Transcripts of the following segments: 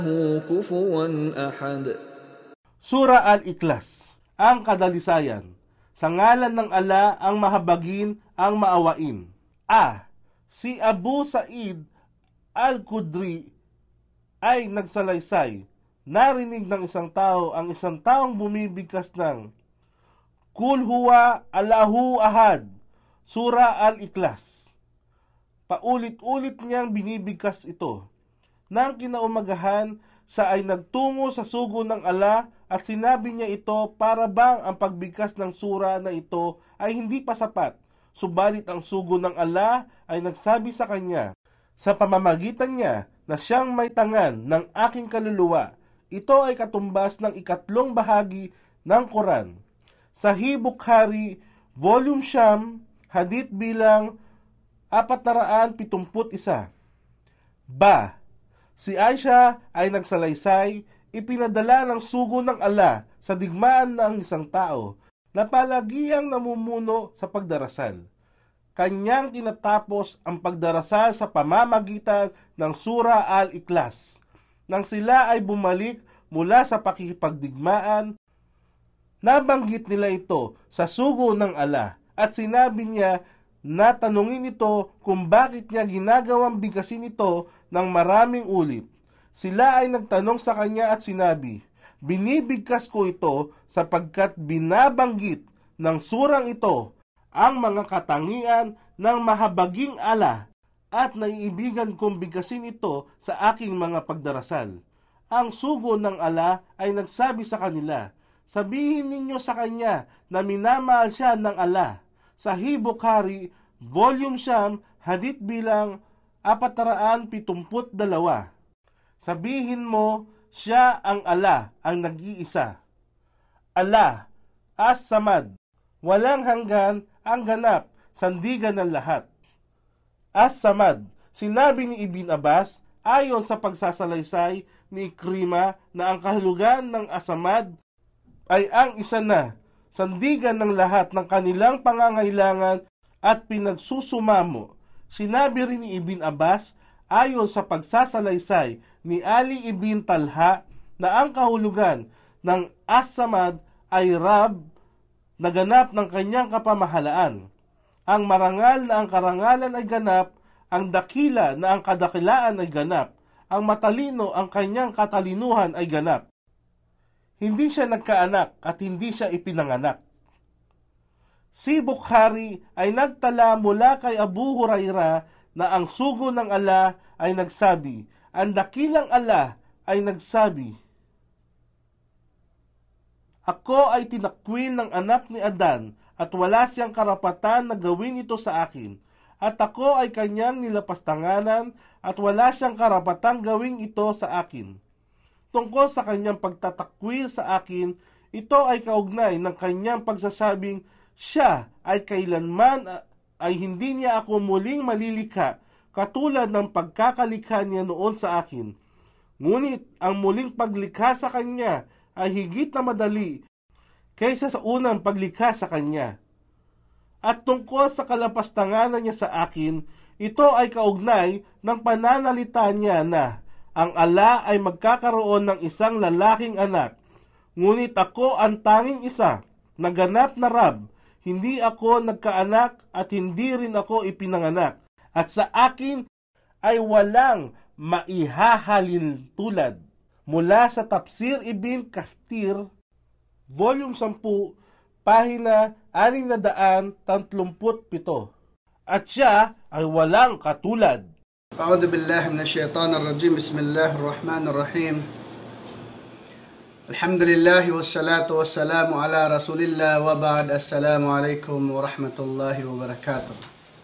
كفوا أحد. Sura Al-Ikhlas, ang kadalisayan. Sa ngalan ng ala ang mahabagin, ang maawain. Si Abu Sa'id Al-Khudri ay nagsalaysay. Narinig ng isang tao ang isang taong bumibigkas ng Kul huwa Allahu ahad, Sura Al-Ikhlas. Paulit-ulit niyang binibigkas ito. Nang kinaumagahan, siya ay nagtungo sa sugo ng ala at sinabi niya ito para bang ang pagbigkas ng sura na ito ay hindi pa sapat. Subalit ang sugo ng ala ay nagsabi sa kanya, sa pamamagitan niya na siyang may tangan ng aking kaluluwa, ito ay katumbas ng 3 bahagi ng Quran. Sahih Bukhari, Volume Siyam, Hadith bilang 471. Si Aisha ay nagsalaysay, ipinadala ng sugo ng ala sa digmaan ng isang tao na palagiang namumuno sa pagdarasal. Kanyang tinatapos ang pagdarasal sa pamamagitan ng Sura Al-Ikhlas. Nang sila ay bumalik mula sa pakikipagdigmaan, nabanggit nila ito sa sugo ng ala at sinabi niya na tanungin ito kung bakit niya ginagawang bigkasin ito ng maraming ulit. Sila ay nagtanong sa kanya at sinabi, binibigkas ko ito sapagkat binabanggit ng surang ito ang mga katangian ng mahabaging ala at naiibigan kong bigkasin ito sa aking mga pagdarasal. Ang sugo ng ala ay nagsabi sa kanila, sabihin ninyo sa kanya na minamahal siya ng ala. Sahih Bukhari, Volume Siyam, Hadith bilang 472. Sabihin mo, siya ang ala, ang nag-iisa. Allah, As-Samad, walang hanggan, ang ganap, sandigan ng lahat. As-Samad, sinabi ni Ibn Abbas, ayon sa pagsasalaysay ni Ikrima na ang kahulugan ng As-Samad ay ang isa na, sandigan ng lahat ng kanilang pangangailangan at pinagsusumamo. Sinabi rin ni Ibn Abbas, ayon sa pagsasalaysay ni Ali ibn Talha, na ang kahulugan ng As-Samad ay Rab, na ganap ng kanyang kapamahalaan. Ang marangal na ang karangalan ay ganap, ang dakila na ang kadakilaan ay ganap, ang matalino ang kanyang katalinuhan ay ganap. Hindi siya nagkaanak at hindi siya ipinanganak. Si Bukhari ay nagtala mula kay Abu Huraira na ang sugo ng ala ay nagsabi, ang dakilang ala ay nagsabi, ako ay tinakwil ng anak ni Adan at wala siyang karapatan na gawin ito sa akin, at ako ay kanyang nilapastanganan at wala siyang karapatang gawin ito sa akin. Tungkol sa kanyang pagtatakwil sa akin, ito ay kaugnay ng kanyang pagsasabing siya ay kailanman ay hindi niya ako muling malilikha katulad ng pagkakalikha niya noon sa akin. Ngunit ang muling paglikha sa kanya ay higit na madali kaysa sa unang paglikha sa kanya. At tungkol sa kalapastanganan niya sa akin, ito ay kaugnay ng pananalita niya na ang ala ay magkakaroon ng isang lalaking anak. Ngunit ako ang tanging isa, naganap na Rab, hindi ako nagkaanak at hindi rin ako ipinanganak. At sa akin ay walang maihahalin tulad. Mula sa Tafsir Ibn Kathir, Volume 10, Pahina 637. At siya ay walang katulad. A'udhu billahi minash shaitanir rajim. Bismillahir rahim. Alhamdulillah wassalatu wassalamu ala Rasulillah wa ba'd. Assalamu alaikum wa rahmatullahi wa barakatuh.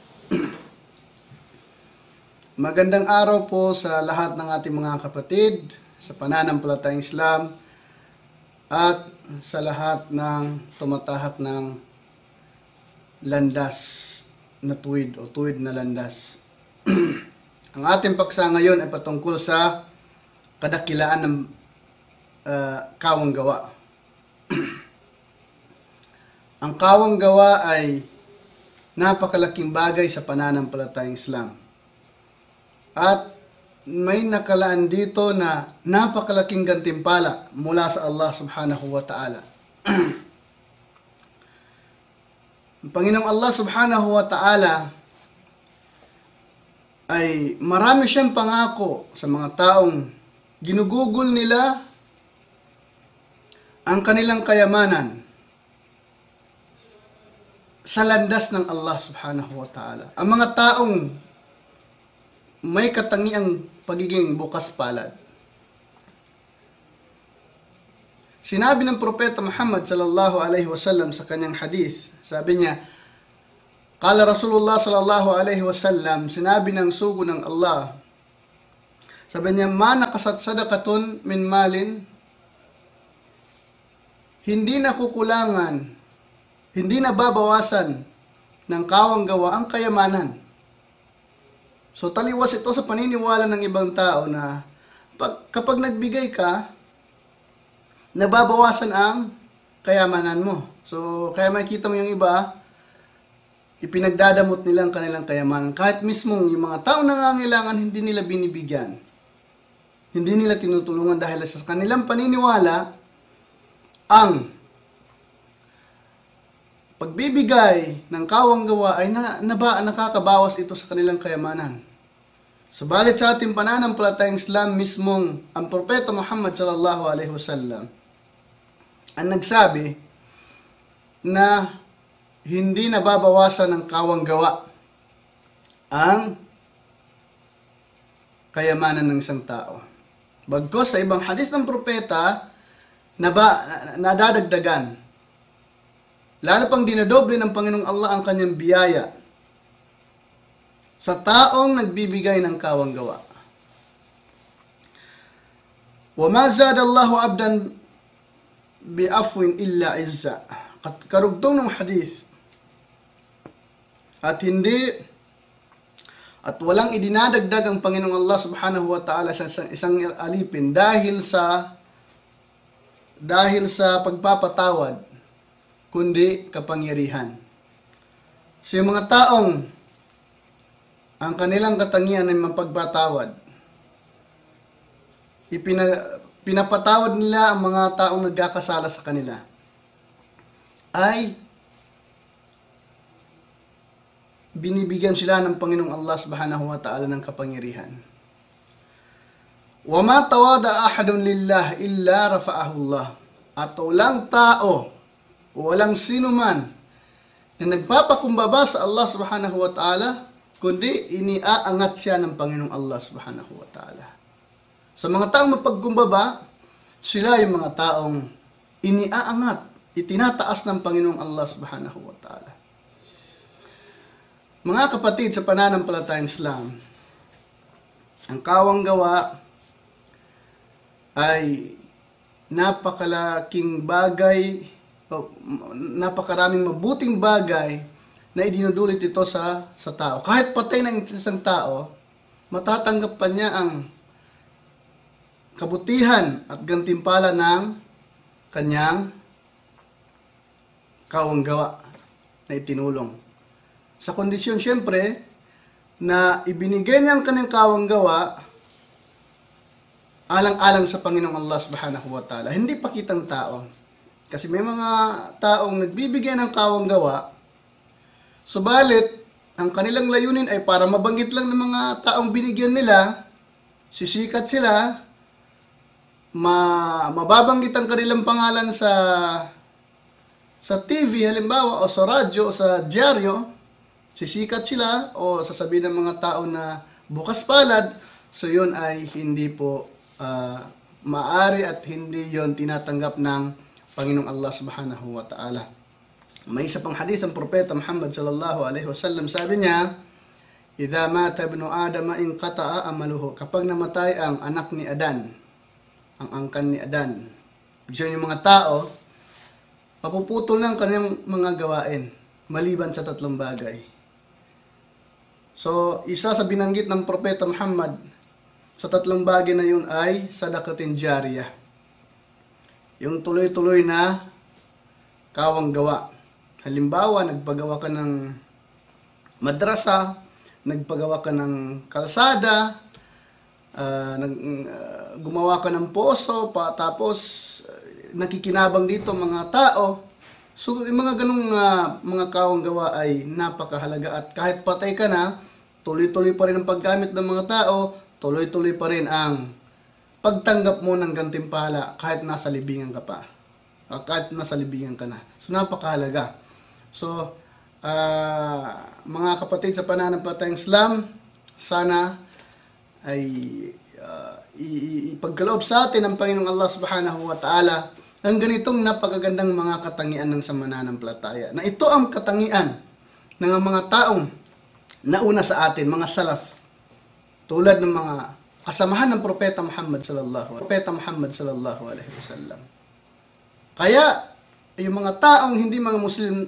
Magandang araw po sa lahat ng ating mga kapatid sa pananampalatayang Islam at sa lahat ng tumatahak ng landas na tuwid o tuwid na landas. Ang ating paksa ngayon ay patungkol sa kadakilaan ng kawang gawa. Ang kawang gawa ay napakalaking bagay sa pananampalatayang Islam. At may nakalaan dito na napakalaking gantimpala mula sa Allah subhanahu wa ta'ala. Ang Panginoong Allah subhanahu wa ta'ala ay marami siyang pangako sa mga taong ginugugol nila ang kanilang kayamanan sa landas ng Allah subhanahu wa ta'ala. Ang mga taong may katangiang pagiging bukas palad. Sinabi ng Propeta Muhammad sallallahu alaihi wasallam sa kanyang hadith, sabi niya, Qala Rasulullah sallallahu alaihi wasallam, sinabi ng sugo ng Allah, sabi niya, ma nakasat sadaqatun min malin, hindi na kukulangan, hindi na babawasan ng kawang gawa ang kayamanan. So taliwas ito sa paniniwala ng ibang tao na kapag nagbigay ka, nababawasan ang kayamanan mo. So kaya makikita mo yung iba, ipinagdadamot nila ang kanilang kayamanan. Kahit mismo yung mga taong nangangailangan, hindi nila binibigyan. Hindi nila tinutulungan dahil sa kanilang paniniwala, ang pagbibigay ng kawang gawa ay nakakabawas ito sa kanilang kayamanan. Subalit sa ating pananampalatayang Islam mismong ang Propeta Muhammad sallallahu alaihi wasallam ang nagsabi na hindi nababawasan ng kawang gawa ang kayamanan ng isang tao. Bagkus sa ibang hadith ng propeta nadadagdagan. Lalo pang dinadoble ng Panginoong Allah ang kanyang biyaya sa taong nagbibigay ng kawang gawa. Wa ma zada Allahu abdan bi'afwin illa izza. Karugtong ng hadith. At walang idinadagdag ang Panginoong Allah subhanahu wa ta'ala sa isang alipin dahil sa pagpapatawad, kundi kapangyarihan. So yung mga taong ang kanilang katangian ay mapagpatawad, pinapatawad nila ang mga taong nagkakasala sa kanila, ay binibigyan sila ng Panginoong Allah subhanahu wa ta'ala ng kapangyarihan. Wa ma tawada ahadun lillah illa rafa'ahu Allah. At walang tao, walang sino man na nagpapakumbaba sa Allah subhanahu wa ta'ala, kundi iniaangat siya ng Panginoong Allah subhanahu wa ta'ala. Sa mga taong mapagkumbaba, sila yung mga taong iniaangat, itinataas ng Panginoong Allah subhanahu wa ta'ala. Mga kapatid sa pananampalatayang Islam, ang kawang gawa ay napakalaking bagay, napakaraming mabuting bagay na idinudulot ito sa tao. Kahit patay ng isang tao, matatanggap pa niya ang kabutihan at gantimpala ng kanyang kawang gawa na itinulong. Sa kondisyon siyempre na ibinigay niya ang kanyang kawang gawa alang-alang sa Panginoong Allah subhanahu wa ta'ala. Hindi pakitang tao. Kasi may mga taong nagbibigay ng kawang gawa, subalit ang kanilang layunin ay para mabanggit lang ng mga taong binigyan nila, sisikat sila, mababanggit ang kanilang pangalan sa TV halimbawa o sa radyo o sa dyaryo, sisikat sila o sasabihin ng mga tao na bukas palad, so yun ay hindi po maari at hindi yon tinatanggap ng Panginoong Allah subhanahu wa ta'ala. May isa pang hadith ang Propeta Muhammad sallallahu alaihi wasallam, sabi niya, "Idza mata ibnu Adam inqata'a amaluhu." Kapag namatay ang anak ni Adan, ang angkan ni Adan, diyan yung mga tao, papuputol ng kanyang mga gawain maliban sa tatlong bagay. So, isa sa binanggit ng Propeta Muhammad sa tatlong bagay na yun ay sadaqatin jariyah. Yung tuloy-tuloy na kawang gawa. Halimbawa, nagpagawa ka ng madrasa, nagpagawa ka ng kalsada, gumawa ka ng poso, tapos nakikinabang dito mga tao. So, yung mga ganung mga kawang gawa ay napakahalaga. At kahit patay ka na, tuloy-tuloy pa rin ang paggamit ng mga tao, tuloy-tuloy pa rin ang pagtanggap mo ng gantimpala kahit nasa libingan ka pa. Kahit nasa libingan ka na. So, napakahalaga. So, mga kapatid sa pananampalatayang Islam, sana ay ipagkaloob sa atin ng Panginoong Allah Subhanahu wa Ta'ala ang ganitong napakagandang mga katangian ng mananampalataya. Na ito ang katangian ng mga taong nauna sa atin, mga salaf. Tulad ng mga kasamahan ng Propeta Muhammad sallallahu alaihi wasallam. Kaya yung mga taong hindi mga Muslim